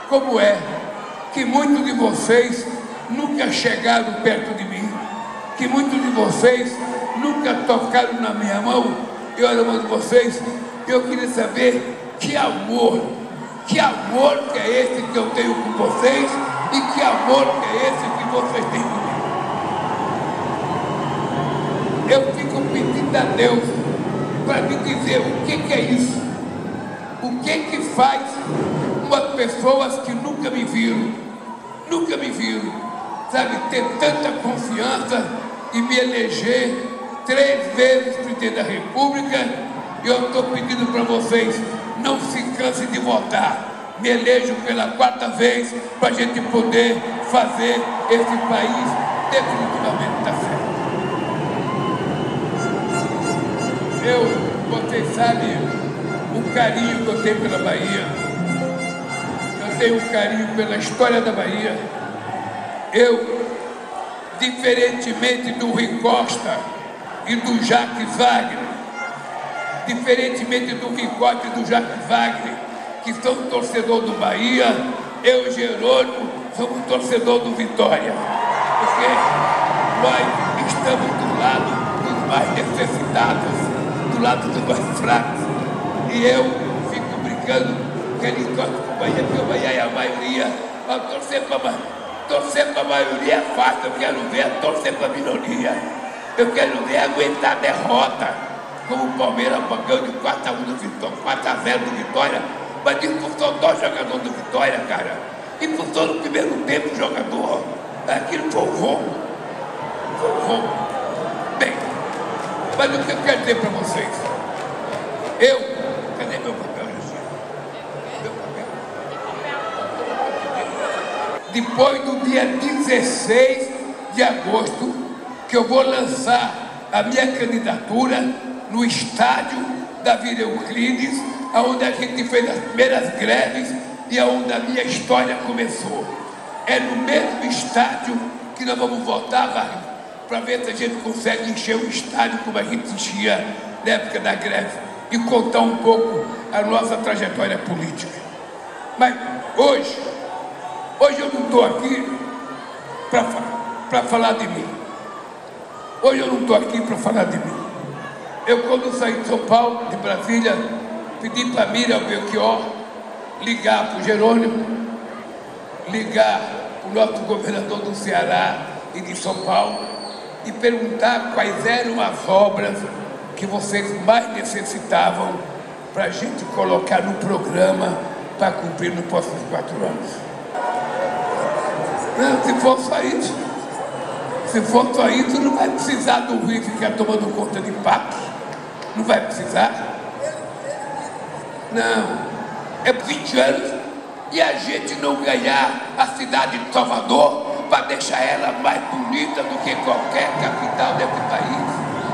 como é que muitos de vocês nunca chegaram perto de mim, que muitos de vocês nunca tocaram na minha mão. E olha, de vocês, eu queria saber que amor que é esse que eu tenho com vocês e que amor que é esse que vocês têm comigo. Eu fico pedindo a Deus para me dizer o que é isso, o que faz umas pessoas que nunca me viram, sabe, ter tanta confiança e me eleger 3 vezes presidente da República. E eu estou pedindo para vocês, não se cansem de votar, me elejam pela 4ª vez para a gente poder fazer esse país definitivamente dar certo. Vocês sabem o carinho que eu tenho pela Bahia, eu tenho um carinho pela história da Bahia. Eu, diferentemente do Rui Costa e do Jacques Wagner, que são torcedor do Bahia, eu e Jerônimo somos torcedor do Vitória, porque nós estamos do lado dos mais necessitados, do lado dos mais fracos. E eu fico brincando que eles torcem para o Bahia, porque o Bahia é a maioria. Mas torcer para a maioria é fácil, eu quero ver torcer para a minoria. Eu quero ver aguentar a derrota, como o Palmeiras ganhou de 4-1 do Vitória, 4-0 do Vitória, mas expulsou 2 jogadores do Vitória, cara. Expulsou no primeiro tempo o jogador. Aquilo foi um roubo. Bem, mas o que eu quero dizer para vocês? Cadê meu papel, Luciano? Meu papel? Depois do dia 16 de agosto, que eu vou lançar a minha candidatura no estádio Davi Euclides, onde a gente fez as primeiras greves e onde a minha história começou. É no mesmo estádio que nós vamos votar, Wagner, para ver se a gente consegue encher o estádio como a gente enchia na época da greve e contar um pouco a nossa trajetória política. Mas hoje eu não estou aqui para falar de mim. Hoje eu não estou aqui para falar de mim. Eu, quando saí de São Paulo, de Brasília, pedi para a Miriam Belchior ligar para o Jerônimo, ligar para o nosso governador do Ceará e de São Paulo e perguntar quais eram as obras que vocês mais necessitavam para a gente colocar no programa para cumprir nos próximos 4 anos. Não, se for só isso, não vai precisar do Rio ficar tomando conta de patos. Não vai precisar. Não. É 20 anos e a gente não ganhar a cidade de Salvador para deixar ela mais bonita do que qualquer capital desse país.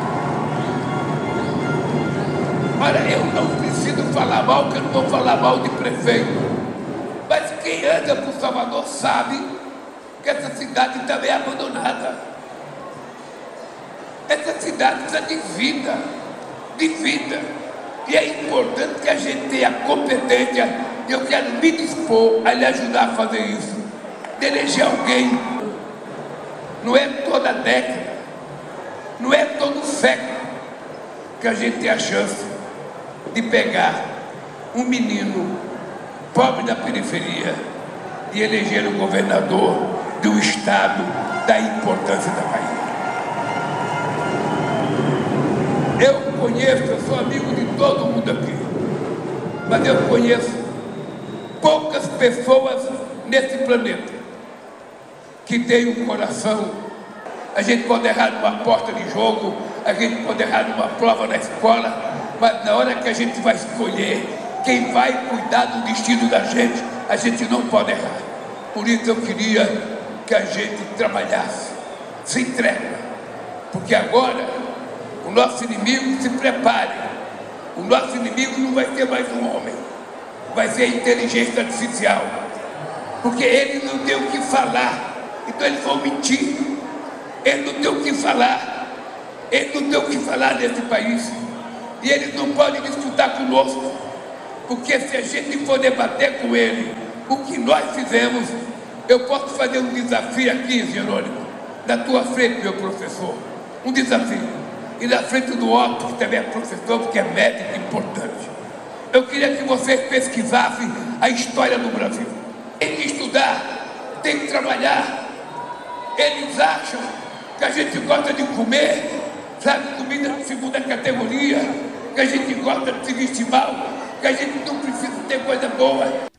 Olha, eu não preciso falar mal, porque eu não vou falar mal de prefeito. Mas quem anda por Salvador sabe que essa cidade também é abandonada. Essa cidade precisa de vida. E é importante que a gente tenha competência, e eu quero me dispor a lhe ajudar a fazer isso, de eleger alguém. Não é toda década, não é todo século que a gente tem a chance de pegar um menino pobre da periferia e eleger o governador do estado da importância da Bahia. Eu sou amigo de todo mundo aqui, mas eu conheço poucas pessoas nesse planeta que têm um coração. A gente pode errar numa porta de jogo, a gente pode errar numa prova na escola, mas na hora que a gente vai escolher quem vai cuidar do destino da gente, a gente não pode errar. Por isso eu queria que a gente trabalhasse, se entrega, porque agora o nosso inimigo, se prepare, o nosso inimigo não vai ser mais um homem, vai ser a inteligência artificial, porque eles não têm o que falar, então eles vão mentir, eles não têm o que falar, nesse país, e eles não podem disputar conosco, porque se a gente for debater com ele, o que nós fizemos. Eu posso fazer um desafio aqui, Jerônimo, na tua frente, meu professor, um desafio, e na frente do Otto, que também é professor, porque é médico importante. Eu queria que vocês pesquisassem a história do Brasil. Tem que estudar, tem que trabalhar. Eles acham que a gente gosta de comer, sabe, comida de segunda categoria, que a gente gosta de se vestir mal, que a gente não precisa ter coisa boa.